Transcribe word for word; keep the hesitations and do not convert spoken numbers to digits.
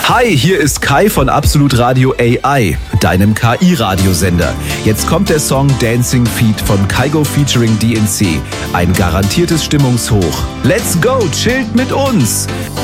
Hi, hier ist Kai von Absolut Radio A I, deinem K I-Radiosender. Jetzt kommt der Song Dancing Feet von Kygo featuring D N C. Ein garantiertes Stimmungshoch. Let's go, chillt mit uns!